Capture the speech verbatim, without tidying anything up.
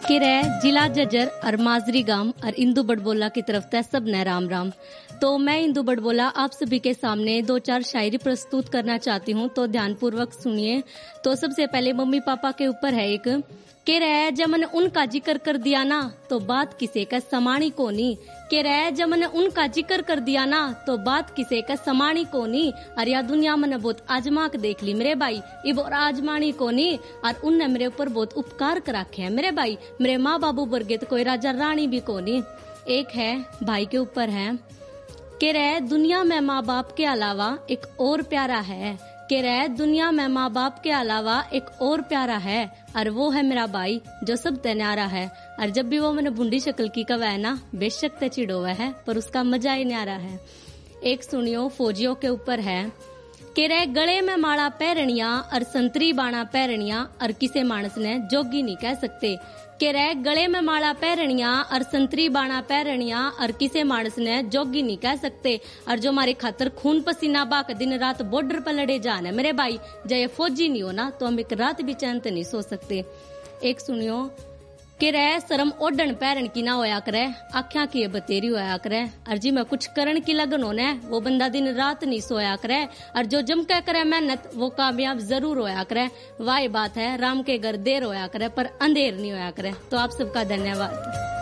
किरे जिला जजर और माजरी गांव और इंदू बड़बोला की तरफ से सब ने राम राम। तो मैं इंदू बड़बोला आप सभी के सामने दो चार शायरी प्रस्तुत करना चाहती हूँ, तो ध्यानपूर्वक सुनिए। तो सबसे पहले मम्मी पापा के ऊपर है एक के रह जब मैंने उनका जिक्र कर दिया ना तो बात किसे का समानी कोनी। के रह जब मैंने उनका जिक्र कर दिया ना तो बात किसे का समानी कोनी। और या दुनिया मैंने बहुत आजमा के देख ली मेरे भाई, इब और आजमानी कोनी। और उनने मेरे ऊपर बहुत उपकार कर रखे हैं मेरे भाई, मेरे माँ बाबू वर्गे तो कोई राजा रानी भी कोनी। एक है भाई के ऊपर है के रह दुनिया में माँ बाप के अलावा एक और प्यारा है। के रह दुनिया में माँ बाप के अलावा एक और प्यारा है, और वो है मेरा भाई जो सब न्यारा है। और जब भी वो मैंने बूंदी शक्ल की कवा है ना, बेशक ते चिड़ोवा है पर उसका मजा ही न्यारा है। एक सुनियो फौजियों के ऊपर है के रह गले में माला पैरणिया और संतरी बाणा पैरणिया और किसे मानस ने जोगी नहीं कह सकते। के रह गले में माला पैरणिया और संतरी बाणा पैरणिया और किसे मानस ने जोगी नहीं कह सकते। और जो हमारे खातर खून पसीना बाक दिन रात बॉर्डर पर लड़े जान है मेरे भाई, जय फौजी नहीं हो ना तो हम एक रात भी चैन नहीं सो सकते। एक सुनियो के रह शर्म ओढ़न पैरण की ना होया करे, आख्या की बतेरी होया करे। और जी मैं कुछ करण की लगन होने वो बंदा दिन रात नहीं सोया करे। और जो जम कह करे मेहनत वो कामयाब जरूर होया करे। वाह बात है राम के घर देर होया करे पर अंधेर नहीं होया करे। तो आप सबका धन्यवाद।